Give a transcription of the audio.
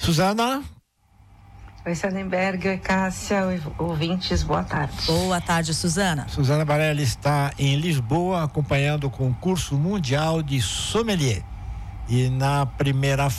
Suzana? Oi, Sannenberg, oi, Cássia, ouvintes, boa tarde. Boa tarde, Suzana. Suzana Barelli está em Lisboa acompanhando o concurso mundial de sommelier. E na primeira